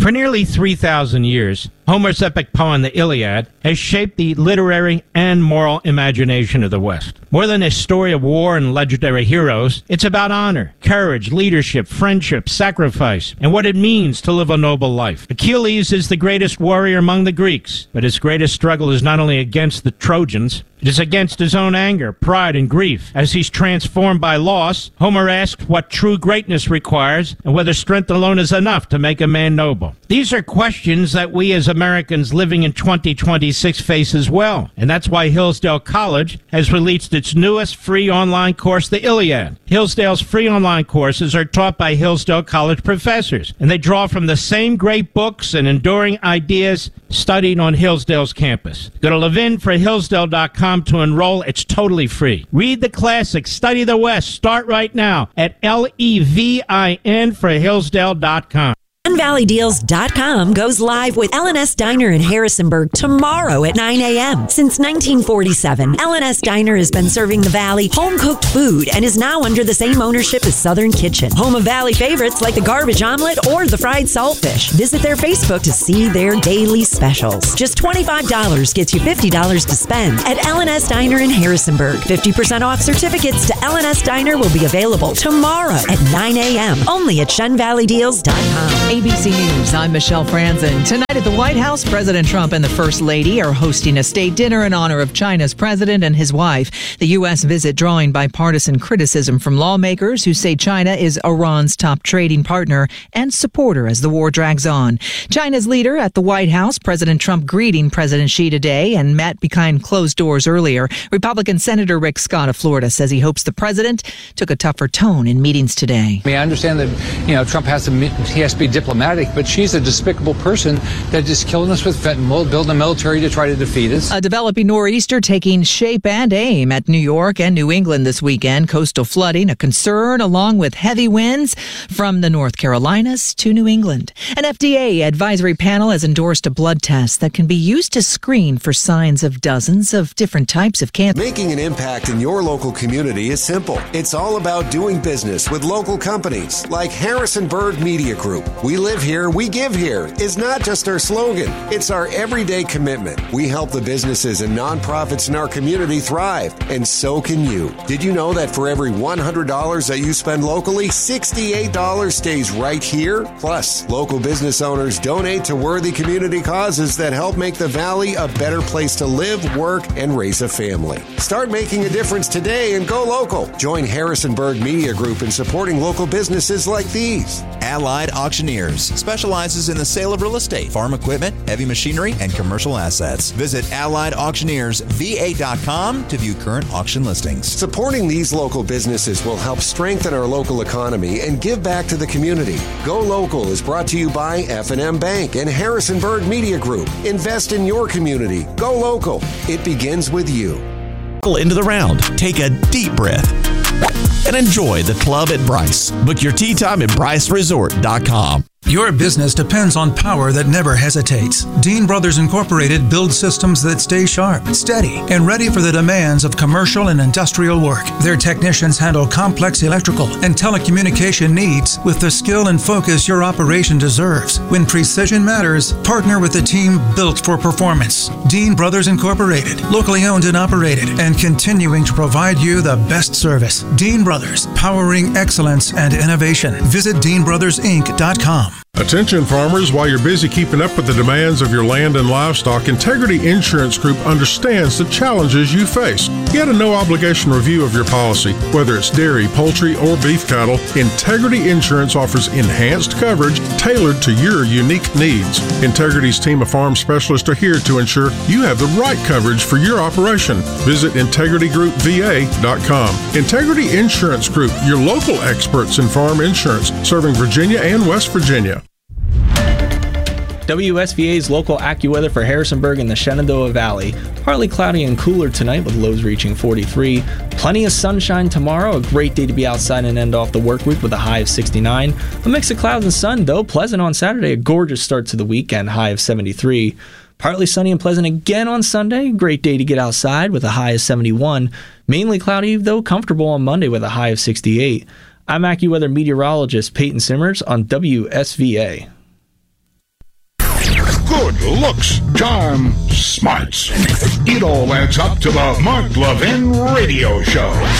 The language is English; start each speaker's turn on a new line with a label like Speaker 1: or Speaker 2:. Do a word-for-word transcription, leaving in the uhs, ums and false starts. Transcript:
Speaker 1: For nearly three thousand years, Homer's epic poem, the Iliad, has shaped the literary and moral imagination of the West. More than a story of war and legendary heroes, it's about honor, courage, leadership, friendship, sacrifice, and what it means to live a noble life. Achilles is the greatest warrior among the Greeks, but his greatest struggle is not only against the Trojans, it is against his own anger, pride, and grief. As he's transformed by loss, Homer asks what true greatness requires and whether strength alone is enough to make a man noble. These are questions that we as Americans living in twenty twenty-six face as well. And that's why Hillsdale College has released its newest free online course, the Iliad. Hillsdale's free online courses are taught by Hillsdale College professors, and they draw from the same great books and enduring ideas studied on Hillsdale's campus. Go to levin for hillsdale dot com to enroll. It's totally free. Read the classics, study the West. Start right now at L E V I N for hillsdale dot com.
Speaker 2: Sun Valley Deals dot com goes live with L and S Diner in Harrisonburg tomorrow at nine a.m. Since nineteen forty-seven, L and S Diner has been serving the Valley home-cooked food and is now under the same ownership as Southern Kitchen. Home of Valley favorites like the garbage omelet or the fried saltfish. Visit their Facebook to see their daily specials. Just twenty-five dollars gets you fifty dollars to spend at L and S Diner in Harrisonburg. fifty percent off certificates to L and S Diner will be available tomorrow at nine a.m. only at Sun Valley Deals dot com.
Speaker 3: A B C News, I'm Michelle Franzen. Tonight at the White House, President Trump and the First Lady are hosting a state dinner in honor of China's president and his wife. The U S visit drawing bipartisan criticism from lawmakers who say China is Iran's top trading partner and supporter as the war drags on. China's leader at the White House, President Trump greeting President Xi today and met behind closed doors earlier. Republican Senator Rick Scott of Florida says he hopes the president took a tougher tone in meetings today.
Speaker 4: I mean, I understand that, you know, Trump has to, he has to be diplomatic, but she's a despicable person that just killing us with fentanyl, building a military to try to defeat us.
Speaker 3: A developing nor'easter taking shape and aim at New York and New England this weekend. Coastal flooding, a concern, along with heavy winds from the North Carolinas to New England. An F D A advisory panel has endorsed a blood test that can be used to screen for signs of dozens of different types of cancer.
Speaker 5: Making an impact in your local community is simple. It's all about doing business with local companies like Harrisonburg Media Group. We live here, we give here is not just our slogan. It's our everyday commitment. We help the businesses and nonprofits in our community thrive, and so can you. Did you know that for every one hundred dollars that you spend locally, sixty-eight dollars stays right here? Plus, local business owners donate to worthy community causes that help make the Valley a better place to live, work, and raise a family. Start making a difference today and go local. Join Harrisonburg Media Group in supporting local businesses like these.
Speaker 6: Allied Auctioneers specializes in the sale of real estate, farm equipment, heavy machinery, and commercial assets. Visit Allied Auctioneers V A dot com to view current auction listings.
Speaker 5: Supporting these local businesses will help strengthen our local economy and give back to the community. Go Local is brought to you by F and M Bank and Harrisonburg Media Group. Invest in your community. Go local. It begins with you.
Speaker 6: Into the round. Take a deep breath and enjoy the club at Bryce. Book your tee time at bryce resort dot com.
Speaker 7: Your business depends on power that never hesitates. Dean Brothers Incorporated builds systems that stay sharp, steady, and ready for the demands of commercial and industrial work. Their technicians handle complex electrical and telecommunication needs with the skill and focus your operation deserves. When precision matters, partner with a team built for performance. Dean Brothers Incorporated, locally owned and operated, and continuing to provide you the best service. Dean Brothers, powering excellence and innovation. Visit dean brothers inc dot com.
Speaker 8: Attention farmers, while you're busy keeping up with the demands of your land and livestock, Integrity Insurance Group understands the challenges you face. Get a no-obligation review of your policy. Whether it's dairy, poultry, or beef cattle, Integrity Insurance offers enhanced coverage tailored to your unique needs. Integrity's team of farm specialists are here to ensure you have the right coverage for your operation. Visit integrity group v a dot com. Integrity Insurance Group, your local experts in farm insurance, serving Virginia and West Virginia.
Speaker 9: W S V A's local AccuWeather for Harrisonburg and the Shenandoah Valley. Partly cloudy and cooler tonight with lows reaching forty-three. Plenty of sunshine tomorrow. A great day to be outside and end off the work week with a high of sixty-nine. A mix of clouds and sun, though. Pleasant on Saturday. A gorgeous start to the weekend. High of seventy-three. Partly sunny and pleasant again on Sunday. Great day to get outside with a high of seventy-one. Mainly cloudy, though comfortable on Monday with a high of sixty-eight. I'm AccuWeather meteorologist Peyton Simmers on W S V A.
Speaker 10: looks, charm, smarts. It all adds up to the Mark Levin Radio Show.